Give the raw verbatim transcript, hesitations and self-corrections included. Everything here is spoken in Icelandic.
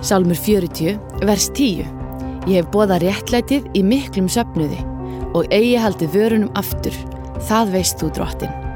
Sálmur fjörutíu, vers tíu. Ég hef boðað réttlætið í miklum söfnuði og eigi haldið vörunum aftur, það veist þú, Drottinn.